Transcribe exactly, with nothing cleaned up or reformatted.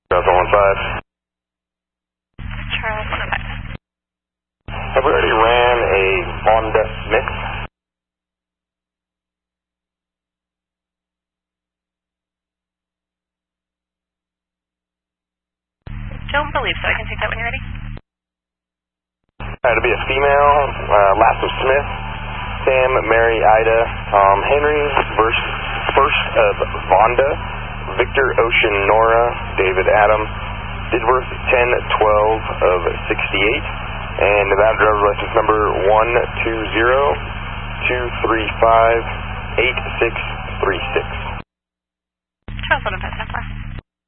Charles one one five. Charles one one five. Have we already ran a Honda Smith? Don't believe so. I can take that when you're ready. Uh, it'll be a female, uh, last of Smith, Sam, Mary, Ida, Tom, Henry, first, first of Vonda, Victor, Ocean, Nora, David, Adam, Didworth, ten twelve of sixty-eight, and Nevada driver's license number one two zero two three five eight six three six. Charles one one five,